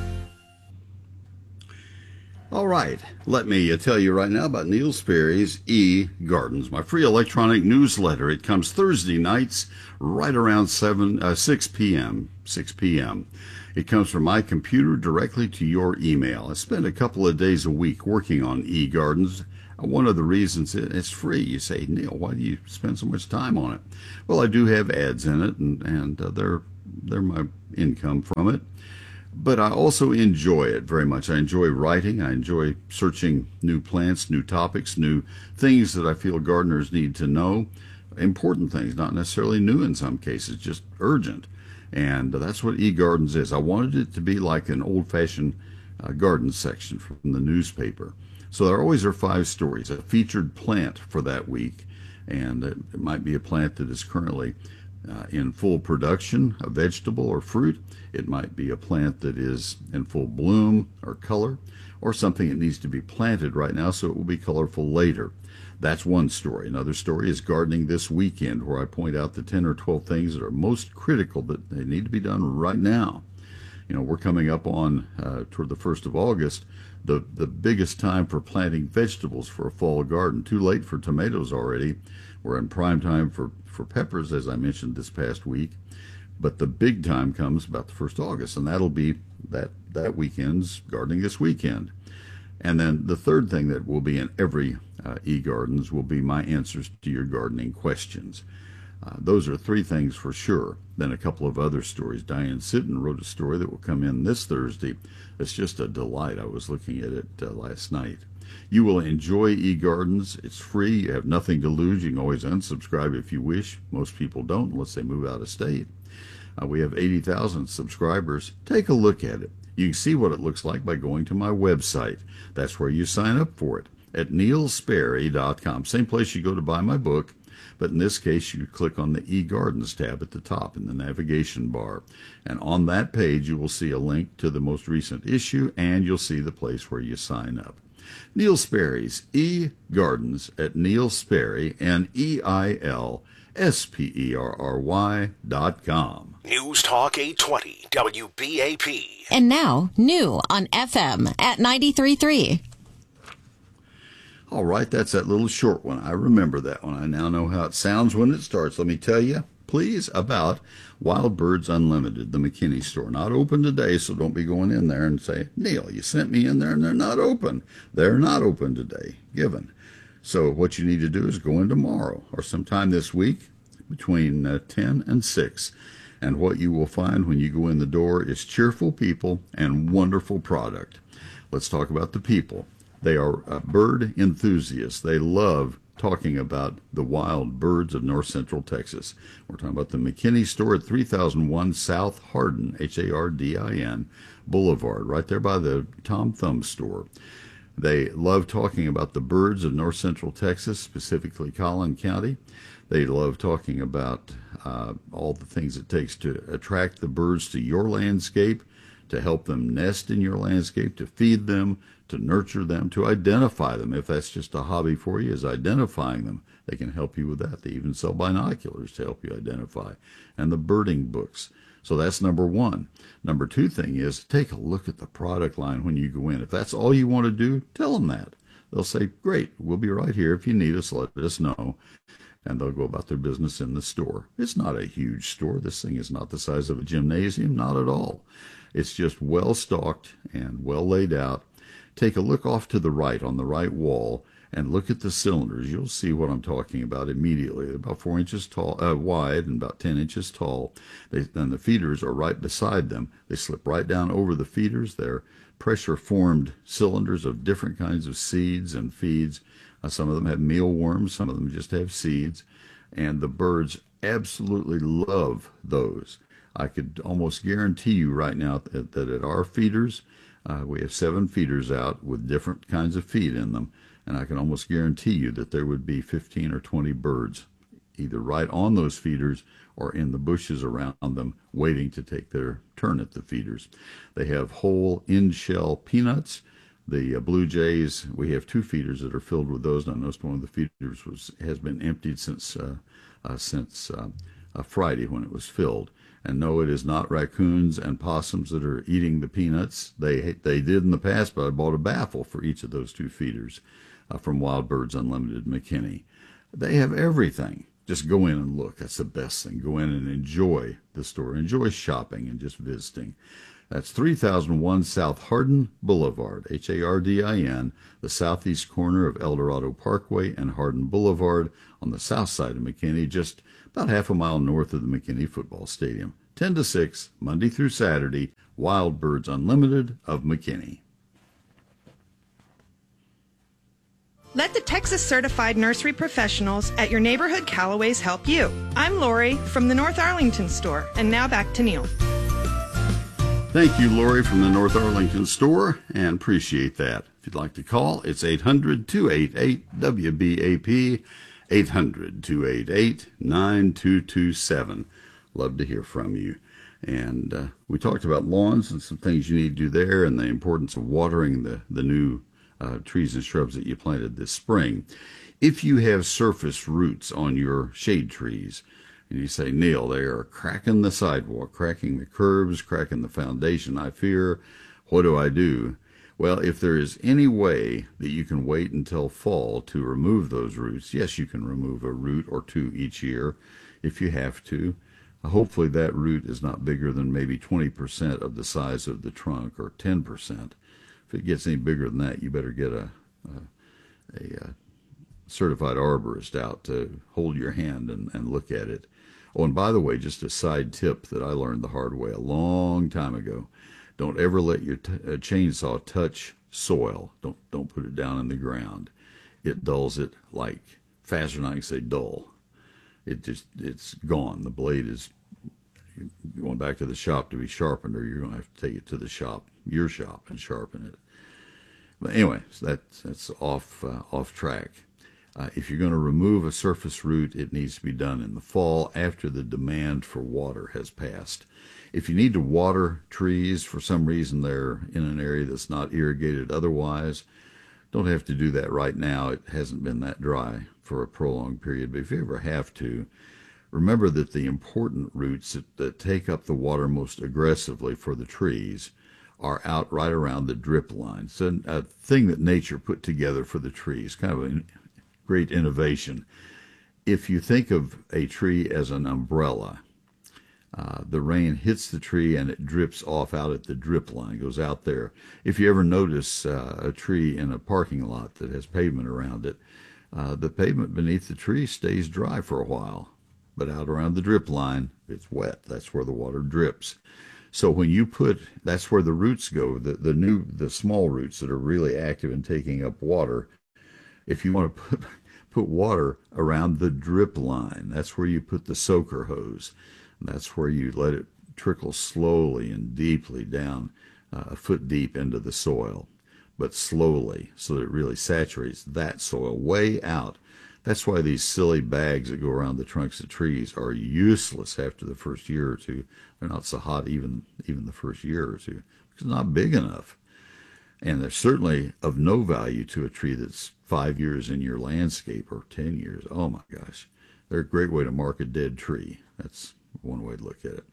All right, let me uh, tell you right now about Neil Sperry's eGardens, my free electronic newsletter. It comes Thursday nights right around seven, uh, six p.m., six p.m. It comes from my computer directly to your email. I spend a couple of days a week working on eGardens. One of the reasons it's free. You say, Neil, why do you spend so much time on it? Well, I do have ads in it, and, and uh, they're, they're my income from it. But I also enjoy it very much. I enjoy writing. I enjoy searching new plants, new topics, new things that I feel gardeners need to know. Important things, not necessarily new in some cases, just urgent. And that's what eGardens is. I wanted it to be like an old-fashioned uh, garden section from the newspaper. So there always are five stories, a featured plant for that week. And it, it might be a plant that is currently Uh, in full production, a vegetable or fruit. It might be a plant that is in full bloom or color, or something that needs to be planted right now so it will be colorful later. That's one story. Another story is gardening this weekend, where I point out the ten or twelve things that are most critical that they need to be done right now. You know, we're coming up on uh, toward the first of August, the, the biggest time for planting vegetables for a fall garden. Too late for tomatoes already. We're in prime time for, for peppers, as I mentioned this past week. But the big time comes about the first of August, and that'll be that, that weekend's gardening this weekend. And then the third thing that will be in every uh, eGardens will be my answers to your gardening questions. Uh, those are three things for sure. Then a couple of other stories. Diane Sitten wrote a story that will come in this Thursday. It's just a delight. I was looking at it uh, last night. You will enjoy eGardens. It's free. You have nothing to lose. You can always unsubscribe if you wish. Most people don't unless they move out of state. Uh, we have eighty thousand subscribers. Take a look at it. You can see what it looks like by going to my website. That's where you sign up for it, at neil sperry dot com. Same place you go to buy my book, but in this case you click on the eGardens tab at the top in the navigation bar. And on that page you will see a link to the most recent issue, and you'll see the place where you sign up. Neil Sperry's eGardens at Neil Sperry, N E I L S P E R R Y dot com. News Talk eight twenty, W B A P. And now, new on F M at ninety-three point three. All right, that's that little short one. I remember that one. I now know how it sounds when it starts. Let me tell you, please, about Wild Birds Unlimited, the McKinney store. Not open today, so don't be going in there and say, Neil, you sent me in there and they're not open. They're not open today, given. So what you need to do is go in tomorrow or sometime this week between uh, ten and six. And what you will find when you go in the door is cheerful people and wonderful product. Let's talk about the people. They are uh, bird enthusiasts. They love talking about the wild birds of north central Texas. We're talking about the McKinney store at three thousand one South Hardin, H A R D I N, Boulevard, right there by the Tom Thumb store. They love talking about the birds of north central Texas, specifically Collin County. They love talking about uh, all the things it takes to attract the birds to your landscape, to help them nest in your landscape, to feed them, to nurture them, to identify them. If that's just a hobby for you, is identifying them. They can help you with that. They even sell binoculars to help you identify, and the birding books. So that's number one. Number two thing is take a look at the product line when you go in. If that's all you want to do, tell them that. They'll say, great, we'll be right here. If you need us, let us know. And they'll go about their business in the store. It's not a huge store. This thing is not the size of a gymnasium, not at all. It's just well stocked and well laid out. Take a look off to the right on the right wall and look at the cylinders. You'll see what I'm talking about immediately. They're about four inches tall, uh, wide and about ten inches tall. They, and the feeders are right beside them. They slip right down over the feeders. They're pressure-formed cylinders of different kinds of seeds and feeds. Uh, some of them have mealworms. Some of them just have seeds. And the birds absolutely love those. I could almost guarantee you right now that, that at our feeders, Uh, we have seven feeders out with different kinds of feed in them, and I can almost guarantee you that there would be fifteen or twenty birds either right on those feeders or in the bushes around them waiting to take their turn at the feeders. They have whole in-shell peanuts. The uh, Blue Jays, we have two feeders that are filled with those. And I noticed one of the feeders was has been emptied since uh, uh, since uh, uh, Friday when it was filled. And no, it is not raccoons and possums that are eating the peanuts. They they did in the past, but I bought a baffle for each of those two feeders uh, from Wild Birds Unlimited McKinney. They have everything. Just go in and look. That's the best thing. Go in and enjoy the store. Enjoy shopping and just visiting. That's three thousand one South Hardin Boulevard, H A R D I N, the southeast corner of El Dorado Parkway and Hardin Boulevard on the south side of McKinney, just about half a mile north of the McKinney Football Stadium. ten to six, Monday through Saturday, Wild Birds Unlimited of McKinney. Let the Texas Certified Nursery Professionals at your neighborhood Callaways help you. I'm Lori from the North Arlington store, and now back to Neil. Thank you, Lori, from the North Arlington store, and appreciate that. If you'd like to call, it's eight hundred, two eight eight, W B A P, eight hundred, two eight eight, nine two two seven. Love to hear from you. And uh, we talked about lawns and some things you need to do there and the importance of watering the, the new uh, trees and shrubs that you planted this spring. If you have surface roots on your shade trees, and you say, Neil, they are cracking the sidewalk, cracking the curbs, cracking the foundation, I fear, what do I do? Well, if there is any way that you can wait until fall to remove those roots, yes, you can remove a root or two each year if you have to. Hopefully that root is not bigger than maybe twenty percent of the size of the trunk or ten percent. If it gets any bigger than that, you better get a, a, a, a certified arborist out to hold your hand and, and look at it. Oh, and by the way, just a side tip that I learned the hard way a long time ago. Don't ever let your t- uh, chainsaw touch soil. Don't don't put it down in the ground. It dulls it like faster than I can say dull. It just, it's gone. The blade is going back to the shop to be sharpened, or you're going to have to take it to the shop, your shop, and sharpen it. But anyway, so that's, that's off, uh, off track. Uh, if you're going to remove a surface root, it needs to be done in the fall after the demand for water has passed. If you need to water trees, for some reason they're in an area that's not irrigated otherwise, don't have to do that right now. It hasn't been that dry for a prolonged period, but if you ever have to, remember that the important roots that, that take up the water most aggressively for the trees are out right around the drip line. It's a, a thing that nature put together for the trees, kind of a great innovation. If you think of a tree as an umbrella, uh, the rain hits the tree and it drips off out at the drip line, goes out there. If you ever notice uh, a tree in a parking lot that has pavement around it, uh, the pavement beneath the tree stays dry for a while, but out around the drip line, it's wet. That's where the water drips. So when you put, that's where the roots go, the, the new, the small roots that are really active in taking up water. If you want to put, put water around the drip line, that's where you put the soaker hose. And that's where you let it trickle slowly and deeply down, uh, a foot deep into the soil, but slowly, so that it really saturates that soil way out. That's why these silly bags that go around the trunks of trees are useless after the first year or two. They're not so hot even, even the first year or two, because they're not big enough. And they're certainly of no value to a tree that's five years in your landscape or ten years. Oh my gosh. They're a great way to mark a dead tree. That's one way to look at it.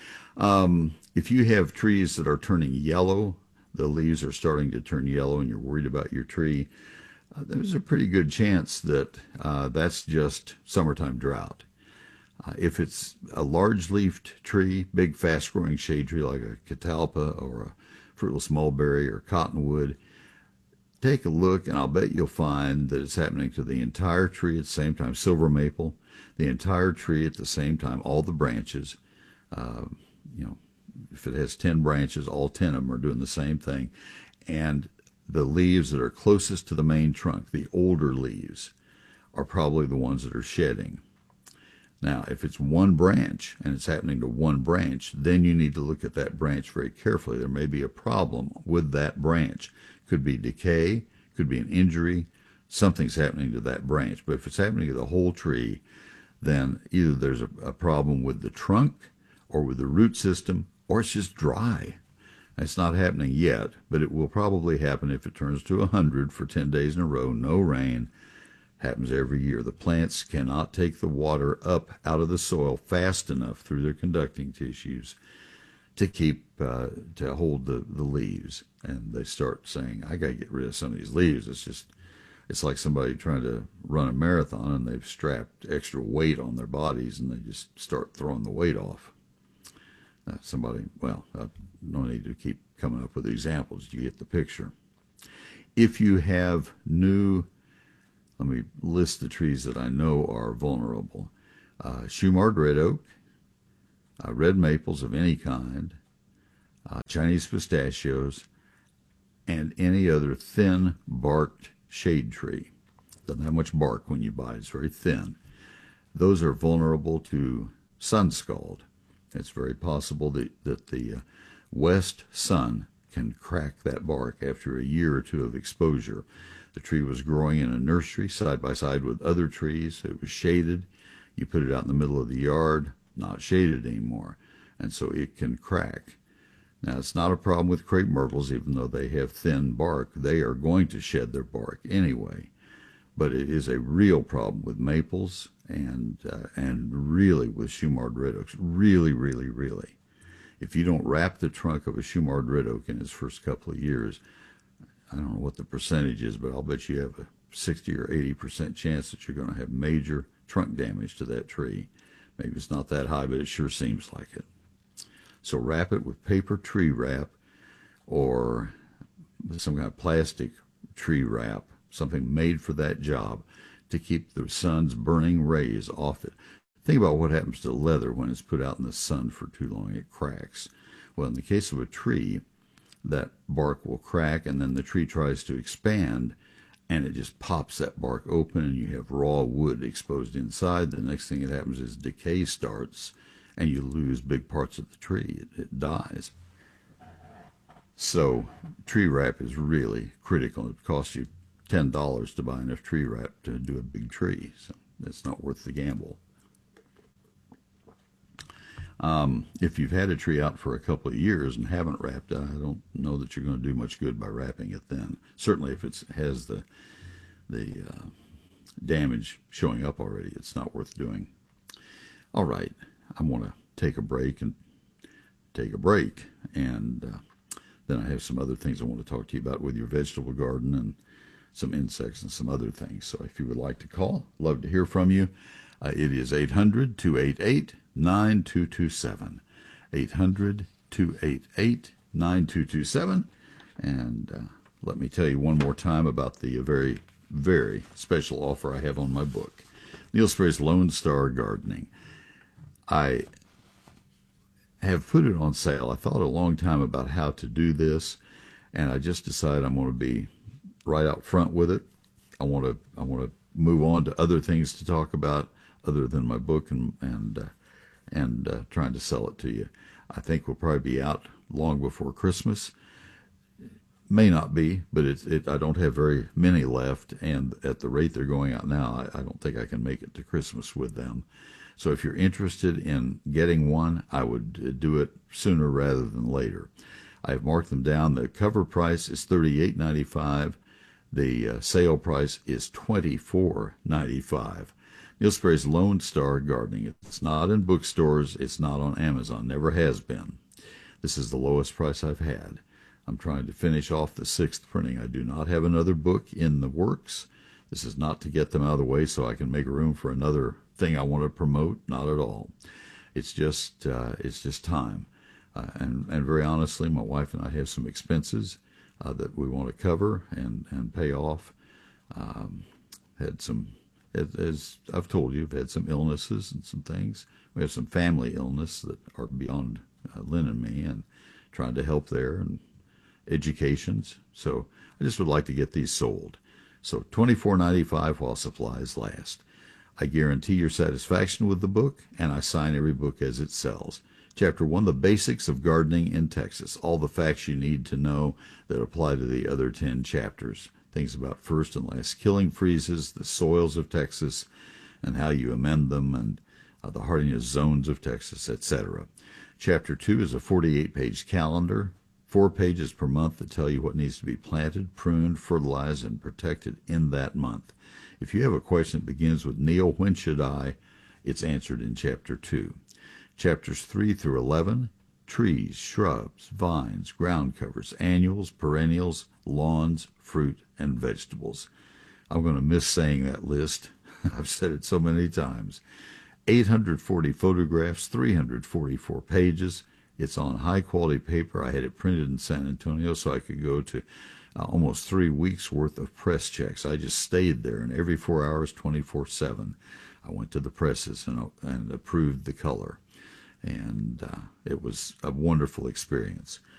Um, if you have trees that are turning yellow, the leaves are starting to turn yellow and you're worried about your tree, uh, there's a pretty good chance that uh, that's just summertime drought. Uh, if it's a large-leafed tree, big, fast-growing shade tree like a catalpa or a fruitless mulberry or cottonwood, take a look and I'll bet you'll find that it's happening to the entire tree at the same time. Silver maple, the entire tree at the same time, all the branches. Uh, you know, if it has ten branches, all ten of them are doing the same thing. And the leaves that are closest to the main trunk, the older leaves, are probably the ones that are shedding. Now, if it's one branch and it's happening to one branch, then you need to look at that branch very carefully. There may be a problem with that branch. Could be decay, could be an injury, something's happening to that branch. But if it's happening to the whole tree, then either there's a, a problem with the trunk or with the root system, or it's just dry. It's not happening yet, but it will probably happen if it turns to one hundred for ten days in a row, no rain. Happens every year. The plants cannot take the water up out of the soil fast enough through their conducting tissues to keep, uh, to hold the, the leaves. And they start saying, I got to get rid of some of these leaves. It's just, it's like somebody trying to run a marathon and they've strapped extra weight on their bodies and they just start throwing the weight off. Uh, somebody, well, uh, no need to keep coming up with examples. You get the picture. If you have new, let me list the trees that I know are vulnerable. Uh, shoe-marred red oak, uh, red maples of any kind, uh, Chinese pistachios, and any other thin-barked shade tree. Doesn't have much bark when you buy it. It's very thin. Those are vulnerable to sun scald. It's very possible that, that the uh, west sun can crack that bark after a year or two of exposure. The tree was growing in a nursery side by side with other trees. It was shaded. You put it out in the middle of the yard, not shaded anymore, and so it can crack. Now, it's not a problem with crepe myrtles, even though they have thin bark. They are going to shed their bark anyway, but it is a real problem with maples and uh, and really with shoe-marred red oaks. Really, really, really. If you don't wrap the trunk of a shoe-marred red oak in its first couple of years, I don't know what the percentage is, but I'll bet you have a sixty or eighty percent chance that you're going to have major trunk damage to that tree. Maybe it's not that high, but it sure seems like it. So wrap it with paper tree wrap or some kind of plastic tree wrap, something made for that job to keep the sun's burning rays off it. Think about what happens to leather when it's put out in the sun for too long. It cracks. Well, in the case of a tree, that bark will crack, and then the tree tries to expand, and it just pops that bark open, and you have raw wood exposed inside. The next thing that happens is decay starts, and you lose big parts of the tree. It, it dies. So tree wrap is really critical. It costs you ten dollars to buy enough tree wrap to do a big tree, so it's not worth the gamble. Um, if you've had a tree out for a couple of years and haven't wrapped it, I don't know that you're going to do much good by wrapping it then. Certainly if it has the, the uh, damage showing up already, it's not worth doing. All right, I want to take a break and take a break, and uh, then I have some other things I want to talk to you about with your vegetable garden and some insects and some other things. So if you would like to call, love to hear from you. Uh, it is eight hundred, two eight eight, nine two two seven. eight hundred, two eight eight, nine two two seven. And uh, let me tell you one more time about the uh, very, very special offer I have on my book, Neil Sperry's Lone Star Gardening. I have put it on sale. I thought a long time about how to do this, and I just decided I'm going to be right out front with it. I want to I want to move on to other things to talk about other than my book and and uh, and uh, trying to sell it to you. I think we'll probably be out long before Christmas. May not be, but it's it. I don't have very many left, and at the rate they're going out now, I, I don't think I can make it to Christmas with them. So if you're interested in getting one, I would do it sooner rather than later. I've marked them down. The cover price is thirty-eight ninety-five. The uh, sale price is twenty-four ninety-five. Neil Sperry's Lone Star Gardening. It's not in bookstores. It's not on Amazon. Never has been. This is the lowest price I've had. I'm trying to finish off the sixth printing. I do not have another book in the works. This is not to get them out of the way so I can make room for another thing I want to promote. Not at all. It's just uh, it's just time. Uh, and, and very honestly, my wife and I have some expenses uh, that we want to cover and, and pay off. Um, had some... As I've told you, I've had some illnesses and some things. We have some family illness that are beyond uh, Lynn and me, and trying to help there, and educations. So I just would like to get these sold. So twenty-four ninety-five while supplies last. I guarantee your satisfaction with the book, and I sign every book as it sells. Chapter one, The Basics of Gardening in Texas. All the facts you need to know that apply to the other ten chapters. Things about first and last killing freezes, the soils of Texas, and how you amend them, and uh, the hardiness zones of Texas, et cetera. Chapter two is a forty-eight page calendar, four pages per month that tell you what needs to be planted, pruned, fertilized, and protected in that month. If you have a question that begins with, Neil, when should I? It's answered in Chapter two. Chapters three through eleven, trees, shrubs, vines, ground covers, annuals, perennials, lawns, fruit, and vegetables. I'm going to miss saying that list. I've said it so many times. eight hundred forty photographs, three hundred forty-four pages. It's on high-quality paper. I had it printed in San Antonio so I could go to uh, almost three weeks' worth of press checks. I just stayed there, and every four hours, twenty-four seven, I went to the presses and, and approved the color. And uh, it was a wonderful experience.